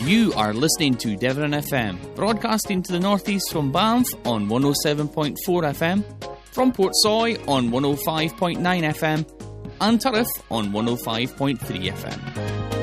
You are listening to Devon FM, broadcasting to the northeast from Banff on 107.4 FM, from Portsoy on 105.9 FM, and Turriff on 105.3 FM.